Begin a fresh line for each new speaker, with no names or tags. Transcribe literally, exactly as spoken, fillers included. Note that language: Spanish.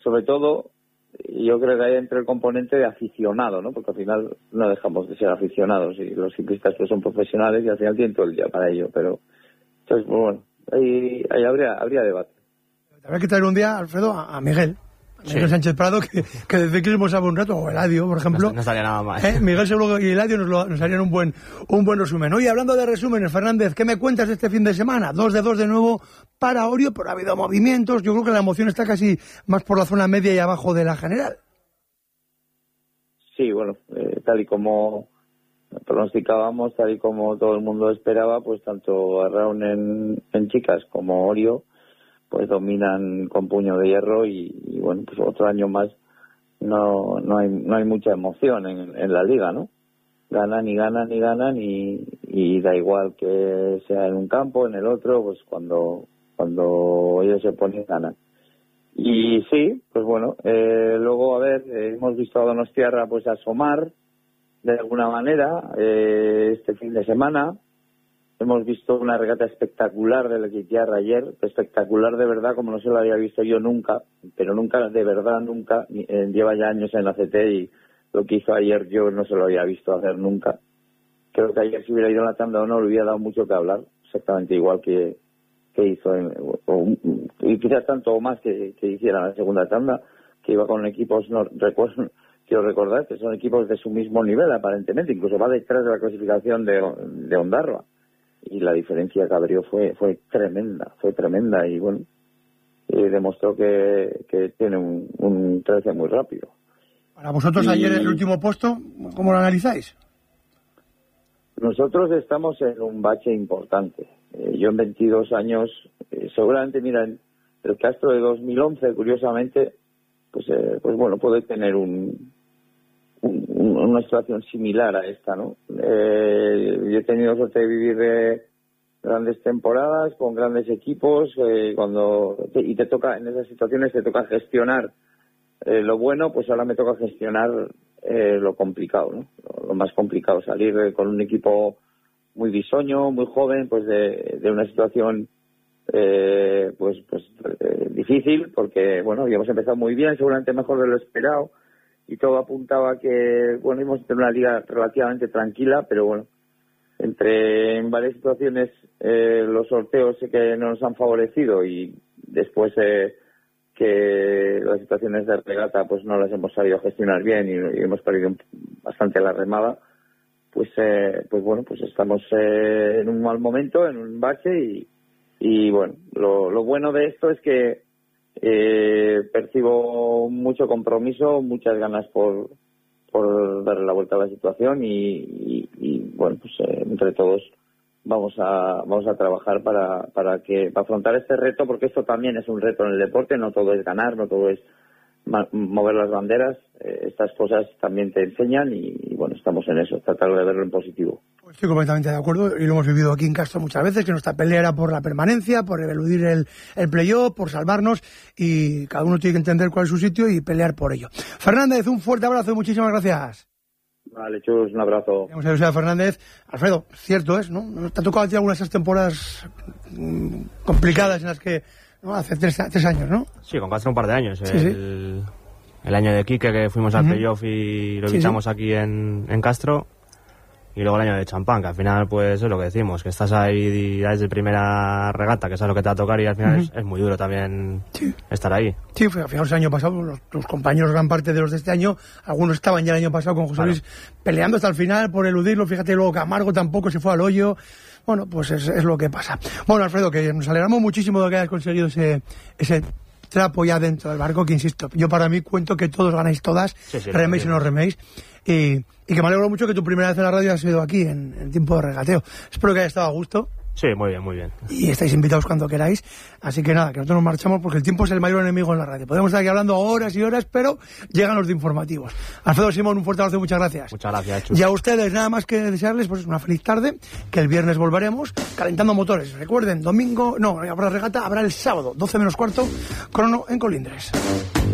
sobre todo, yo creo que hay entre el componente de aficionado, ¿no? Porque al final no dejamos de ser aficionados y los ciclistas pues son profesionales y al final tienen todo el día para ello, pero entonces, pues, bueno, ahí, ahí habría, habría debate.
Habrá que traer un día, Alfredo, a, a Miguel. Miguel sí. Sánchez Prado, que, que de ciclismo sabe un rato, o Eladio, por ejemplo.
No, no estaría nada mal.
¿Eh? Miguel seguro y Eladio nos, lo, nos harían un buen, un buen resumen. Oye, hablando de resúmenes, Fernández, ¿qué me cuentas de este fin de semana? Dos de dos de nuevo para Orio, pero ha habido movimientos. Yo creo que la emoción está casi más por la zona media y abajo de la general.
Sí, bueno, eh, tal y como pronosticábamos, tal y como todo el mundo esperaba, pues tanto Arraun en, en chicas como Orio pues dominan con puño de hierro y, y bueno, pues otro año más no no hay no hay mucha emoción en, en la liga, ¿no? Ganan y ganan y ganan y, y da igual que sea en un campo, en el otro, pues cuando cuando ellos se ponen ganan. Y sí, pues bueno, eh, luego a ver, eh, hemos visto a Donostiarra pues asomar de alguna manera eh, este fin de semana. Hemos visto una regata espectacular del Equitiarra ayer, espectacular de verdad, como no se lo había visto yo nunca, pero nunca, de verdad, nunca. Eh, lleva ya años en la C T y lo que hizo ayer yo no se lo había visto hacer nunca. Creo que ayer si hubiera ido en la tanda o no, le hubiera dado mucho que hablar, exactamente igual que, que hizo, en, o, y quizás tanto o más que, que hiciera en la segunda tanda, que iba con equipos, no recuerdo, quiero recordar que son equipos de su mismo nivel aparentemente, incluso va detrás de la clasificación de, de Ondarroa. Y la diferencia que abrió fue fue tremenda, fue tremenda y bueno, eh, demostró que, que tiene un, un trece muy rápido.
Para vosotros y ayer el último puesto, ¿cómo lo analizáis?
Nosotros estamos en un bache importante. Eh, yo en veintidós años, eh, seguramente, mira, el Castro de dos mil once, curiosamente, pues eh, pues bueno, puede tener un Un, una situación similar a esta, ¿no? Eh, yo he tenido suerte de vivir eh, grandes temporadas con grandes equipos eh, cuando y te toca en esas situaciones te toca gestionar eh, lo bueno, pues ahora me toca gestionar eh, lo complicado, ¿no? Lo, lo más complicado, salir eh, con un equipo muy bisoño, muy joven, pues de, de una situación eh, pues pues eh, difícil, porque bueno, habíamos empezado muy bien, seguramente mejor de lo esperado. Y todo apuntaba que, bueno, íbamos a tener una liga relativamente tranquila, pero bueno, entre en varias situaciones eh, los sorteos que no nos han favorecido y después eh, que las situaciones de regata pues no las hemos sabido gestionar bien y, y hemos perdido bastante la remada, pues eh, pues bueno, pues estamos eh, en un mal momento, en un bache y, y bueno, lo, lo bueno de esto es que Eh, percibo mucho compromiso, muchas ganas por por darle la vuelta a la situación y, y, y bueno, pues eh, entre todos vamos a vamos a trabajar para para que para afrontar este reto, porque esto también es un reto en el deporte, no todo es ganar, no todo es ma- mover las banderas, eh, estas cosas también te enseñan y, y bueno, estamos en eso, tratar de verlo en positivo.
Estoy completamente de acuerdo y lo hemos vivido aquí en Castro muchas veces, que nuestra pelea era por la permanencia, por eludir el, el playoff, por salvarnos y cada uno tiene que entender cuál es su sitio y pelear por ello. Fernández, un fuerte abrazo y muchísimas gracias.
Vale, chus, un abrazo.
Vamos a ver a Fernández. Alfredo, cierto es, ¿no? ¿Te ha tocado a ti algunas de esas temporadas mmm, complicadas en las que, ¿no? Hace tres, tres años, ¿no?
Sí, con Castro un par de años.
Sí,
el,
sí.
el año de Quique, que fuimos al
uh-huh.
playoff y lo
sí,
evitamos
sí.
aquí en, en Castro. Y luego el año de Champán, que al final pues es lo que decimos, que estás ahí desde primera regata, que sabes lo que te va a tocar y al final uh-huh. es, es muy duro también sí. estar ahí.
Sí, al final el año pasado, los, los compañeros, gran parte de los de este año, algunos estaban ya el año pasado con José Luis claro. peleando hasta el final por eludirlo, fíjate luego Camargo tampoco se fue al hoyo, bueno, pues es, es lo que pasa. Bueno, Alfredo, que nos alegramos muchísimo de que hayas conseguido ese... ese trapo ya dentro del barco, que insisto, yo para mí cuento que todos ganáis todas, sí, sí, reméis y no reméis, y, y que me alegro mucho que tu primera vez en la radio ha sido aquí, en el tiempo de regateo. Espero que haya estado a gusto.
Sí, muy bien, muy bien.
Y estáis invitados cuando queráis, así que nada, que nosotros nos marchamos porque el tiempo es el mayor enemigo en la radio. Podemos estar aquí hablando horas y horas, pero llegan los de informativos. Alfredo Simón, un fuerte abrazo y muchas gracias.
Muchas gracias, Chus.
Y a ustedes nada más que desearles pues una feliz tarde, que el viernes volveremos calentando motores. Recuerden, domingo, no, habrá regata, habrá el sábado, doce menos cuarto, crono en Colindres.